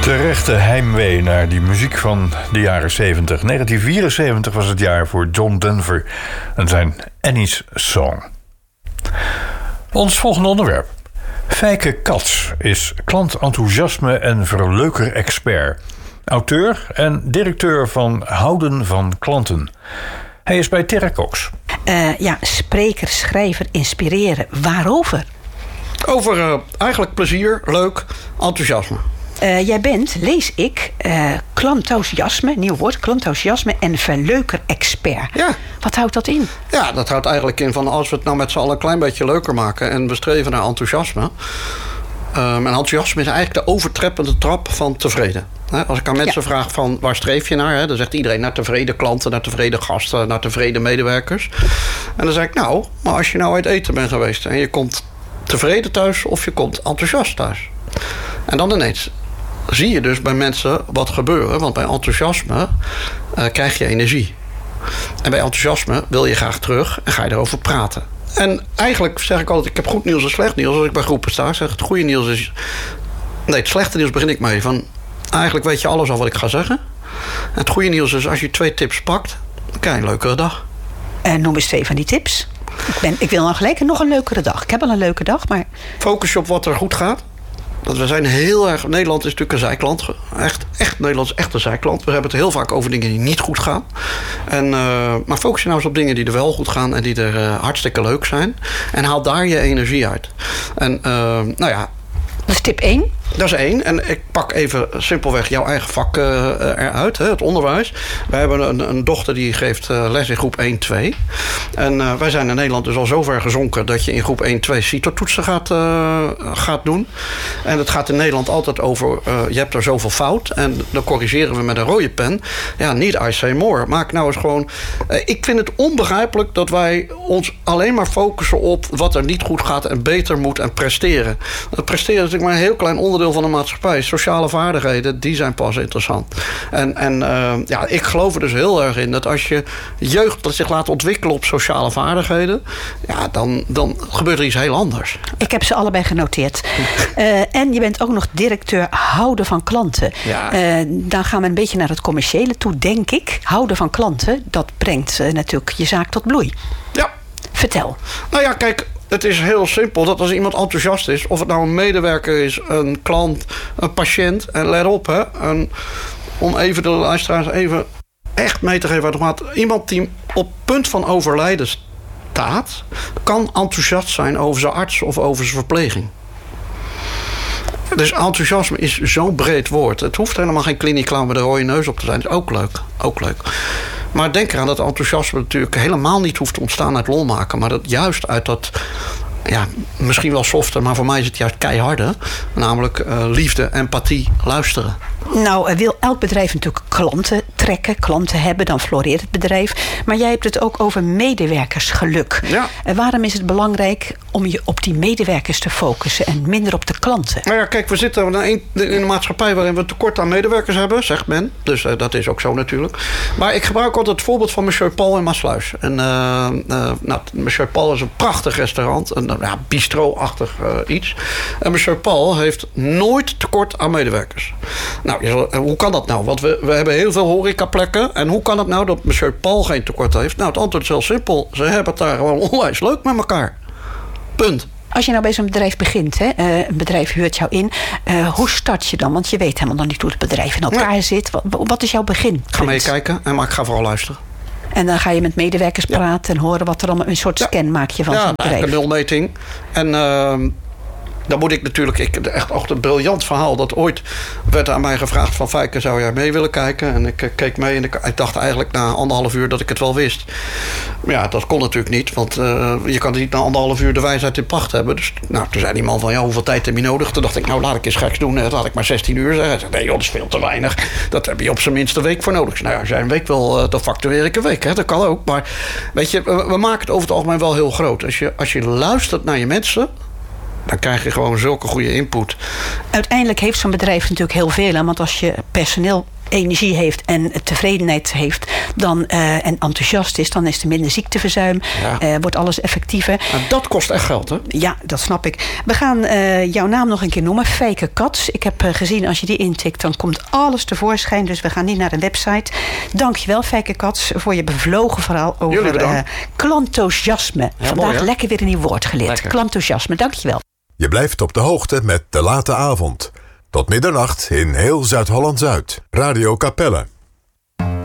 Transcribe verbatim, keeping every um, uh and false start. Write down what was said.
Terechte heimwee naar die muziek van de jaren zeventig. negentien vierenzeventig was het jaar voor John Denver en zijn Annie's Song. Ons volgende onderwerp. Fijke Kats is klantenthousiasme en verleuker-expert. Auteur en directeur van Houden van Klanten. Hij is bij Terracox. Uh, ja, spreker, schrijver, inspireren. Waarover? Over uh, eigenlijk plezier, leuk, enthousiasme. Uh, jij bent, lees ik, uh, klantenthousiasme, nieuw woord, klantenthousiasme en verleuker-expert. Ja. Wat houdt dat in? Ja, dat houdt eigenlijk in van als we het nou met z'n allen een klein beetje leuker maken en we streven naar enthousiasme. Um, en enthousiasme is eigenlijk de overtreppende trap van tevreden. He, als ik aan mensen ja. vraag van waar streef je naar, he, dan zegt iedereen naar tevreden klanten, naar tevreden gasten, naar tevreden medewerkers. En dan zeg ik nou, maar als je nou uit eten bent geweest en je komt tevreden thuis of je komt enthousiast thuis. En dan ineens zie je dus bij mensen wat gebeuren. Want bij enthousiasme uh, krijg je energie. En bij enthousiasme wil je graag terug en ga je erover praten. En eigenlijk zeg ik altijd, ik heb goed nieuws en slecht nieuws. Als ik bij groepen sta, zeg het goede nieuws is... Nee, het slechte nieuws begin ik mee. Van, eigenlijk weet je alles al wat ik ga zeggen. En het goede nieuws is, als je twee tips pakt, dan krijg je een leukere dag. En noem eens twee van die tips. Ik, ben, ik wil dan gelijk nog een leukere dag. Ik heb al een leuke dag, maar... Focus je op wat er goed gaat. Dat we zijn heel erg... Nederland is natuurlijk een zijklant. Echt, echt Nederland is echt een zijklant. We hebben het heel vaak over dingen die niet goed gaan. En, uh, maar focus je nou eens op dingen die er wel goed gaan... en die er uh, hartstikke leuk zijn. En haal daar je energie uit. En uh, nou ja... Dat is tip één. Dat is één. En ik pak even simpelweg jouw eigen vak uh, eruit, hè, het onderwijs. Wij hebben een, een dochter die geeft uh, les in groep één twee. En uh, wij zijn in Nederland dus al zover gezonken... dat je in groep één twee CITO-toetsen gaat, uh, gaat doen. En het gaat in Nederland altijd over... Uh, je hebt er zoveel fout. En dan corrigeren we met een rode pen. Ja, niet I say more. Maak nou eens gewoon... Uh, ik vind het onbegrijpelijk dat wij ons alleen maar focussen op... wat er niet goed gaat en beter moet en presteren. Uh, presteren is natuurlijk maar een heel klein onderdeel van de maatschappij. Sociale vaardigheden, die zijn pas interessant. En, en uh, ja, ik geloof er dus heel erg in dat als je jeugd zich laat ontwikkelen op sociale vaardigheden, ja, dan, dan gebeurt er iets heel anders. Ik heb ze allebei genoteerd. uh, en je bent ook nog directeur Houden van Klanten. Ja. Uh, dan gaan we een beetje naar het commerciële toe, denk ik. Houden van klanten, dat brengt uh, natuurlijk je zaak tot bloei. Ja. Vertel. Nou ja, kijk, het is heel simpel dat als iemand enthousiast is... of het nou een medewerker is, een klant, een patiënt... en let op, hè, een, om even de luisteraars even echt mee te geven uit de maat... iemand die op punt van overlijden staat... kan enthousiast zijn over zijn arts of over zijn verpleging. Dus enthousiasme is zo'n breed woord. Het hoeft helemaal geen kliniekclown met een rode neus op te zijn. Dat is ook leuk, ook leuk. Maar denk eraan dat enthousiasme natuurlijk helemaal niet hoeft te ontstaan uit lol maken. Maar dat juist uit dat, ja, misschien wel softer, maar voor mij is het juist keiharde. Namelijk uh, liefde, empathie, luisteren. Nou, wil elk bedrijf natuurlijk klanten trekken, klanten hebben, dan floreert het bedrijf. Maar jij hebt het ook over medewerkersgeluk. Ja. En waarom is het belangrijk om je op die medewerkers te focussen en minder op de klanten? Nou ja, kijk, we zitten in een maatschappij waarin we een tekort aan medewerkers hebben, zegt men. Dus uh, dat is ook zo natuurlijk. Maar ik gebruik altijd het voorbeeld van Monsieur Paul in Maassluis. En uh, uh, nou, Monsieur Paul is een prachtig restaurant, een ja, bistro-achtig uh, iets. En Monsieur Paul heeft nooit tekort aan medewerkers. Nou, hoe kan dat nou? Want we, we hebben heel veel horecaplekken. En hoe kan het nou dat Monsieur Paul geen tekort heeft? Nou, het antwoord is heel simpel. Ze hebben het daar gewoon onwijs leuk met elkaar. Punt. Als je nou bij zo'n bedrijf begint, hè, uh, een bedrijf huurt jou in. Uh, hoe start je dan? Want je weet helemaal nog niet hoe het bedrijf in elkaar nee. zit. Wat, wat is jouw begin? Ik ga meekijken, en maar ik ga vooral luisteren. En dan ga je met medewerkers ja. praten en horen wat er allemaal... Een soort scan ja. maak je van ja, zo'n bedrijf. Ja, een nulmeting. En... Uh, dan moet ik natuurlijk... Ik, echt, echt een briljant verhaal. Dat ooit werd aan mij gevraagd van... Fijke, zou jij mee willen kijken? En ik uh, keek mee en ik, ik dacht eigenlijk na anderhalf uur... dat ik het wel wist. Maar ja, dat kon natuurlijk niet. Want uh, je kan niet na anderhalf uur de wijsheid in pacht hebben. Dus nou, toen zei die man van... ja, hoeveel tijd heb je nodig? Toen dacht ik, nou, laat ik eens geks doen. Laat ik maar zestien uur zeggen. Hij zei, nee joh, dat is veel te weinig. Dat heb je op zijn minst een week voor nodig. Nou ja, als jij een week wil, uh, dan factureer ik een week. Hè? Dat kan ook. Maar weet je, we, we maken het over het algemeen wel heel groot. Als je, als je luistert naar je mensen... dan krijg je gewoon zulke goede input. Uiteindelijk heeft zo'n bedrijf natuurlijk heel veel. Hè? Want als je personeel energie heeft en tevredenheid heeft dan, uh, en enthousiast is, dan is er minder ziekteverzuim. Ja. Uh, wordt alles effectiever. En dat kost echt geld, hè? Ja, dat snap ik. We gaan uh, jouw naam nog een keer noemen. Fijke Cats. Ik heb uh, gezien, als je die intikt, dan komt alles tevoorschijn. Dus we gaan niet naar een website. Dankjewel, Fijke Cats, voor je bevlogen verhaal over uh, klantoziasme. Ja, Vandaag mooi, lekker weer een nieuw woord geleerd. Lekker. Klantoziasme, dankjewel. Je blijft op de hoogte met De Late Avond. Tot middernacht in heel Zuid-Holland-Zuid. Radio Capelle.